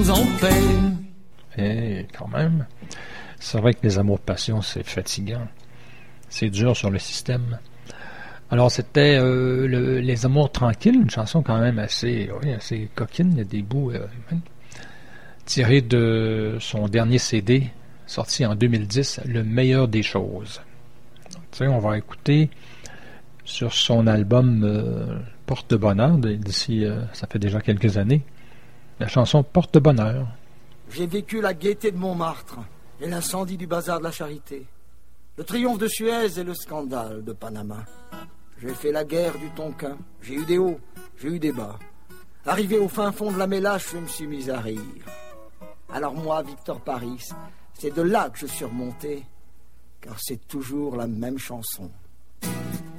En paix. Et quand même, c'est vrai que les amours-passions, c'est fatigant. C'est dur sur le système. Alors, c'était Les Amours tranquilles, une chanson quand même assez coquine. Il y a des bouts tirés de son dernier CD, sorti en 2010, Le meilleur des choses. Tu sais, on va écouter sur son album Porte-Bonheur, d'ici, ça fait déjà quelques années, la chanson Porte-Bonheur. J'ai vécu la gaieté de Montmartre et l'incendie du bazar de la Charité, le triomphe de Suez et le scandale de Panama. J'ai fait la guerre du Tonkin, j'ai eu des hauts, j'ai eu des bas. Arrivé au fin fond de la Mélache, je me suis mis à rire. Alors moi, Victor Paris, c'est de là que je suis remonté, car c'est toujours la même chanson.